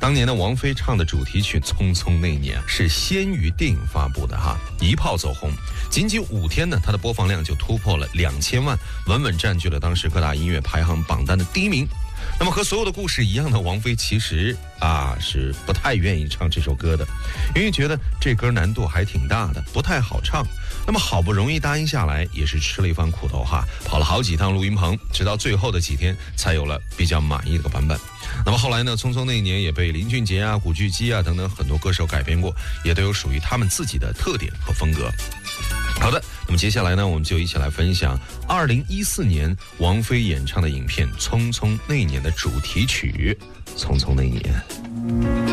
当年的王菲唱的主题曲《匆匆那年》是先于电影发布的哈，一炮走红，仅仅5天呢，它的播放量就突破了2000万，稳稳占据了当时各大音乐排行榜单的第1名。那么和所有的故事一样的，王菲其实是不太愿意唱这首歌的，因为觉得这歌难度还挺大的，不太好唱。那么好不容易答应下来，也是吃了一番苦头哈，跑了好几趟录音棚，直到最后的几天才有了比较满意的版本。那么后来呢，《匆匆那年》也被林俊杰古巨基等等很多歌手改编过，也都有属于他们自己的特点和风格。好的，那么接下来呢，我们就一起来分享2014年王菲演唱的影片《匆匆那年》的主题曲《匆匆那年》。